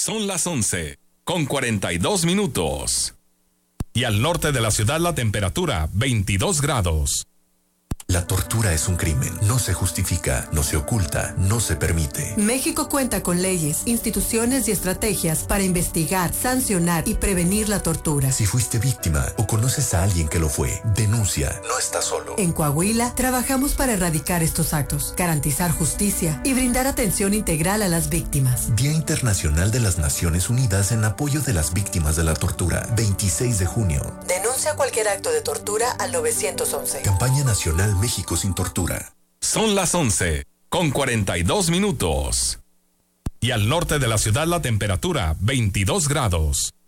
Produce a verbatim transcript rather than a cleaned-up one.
Son las once, con cuarenta y dos minutos. Y al norte de la ciudad la temperatura veintidós grados. La tortura es un crimen. No se justifica, no se oculta, no se permite. México cuenta con leyes, instituciones y estrategias para investigar, sancionar y prevenir la tortura. Si fuiste víctima o conoces a alguien que lo fue, denuncia. No estás solo. En Coahuila, trabajamos para erradicar estos actos, garantizar justicia y brindar atención integral a las víctimas. Día Internacional de las Naciones Unidas en apoyo de las víctimas de la tortura, veintiséis de junio. Denuncia cualquier acto de tortura al nueve once. Campaña Nacional México sin tortura. Son las once, con cuarenta y dos minutos. Y al norte de la ciudad la temperatura veintidós grados.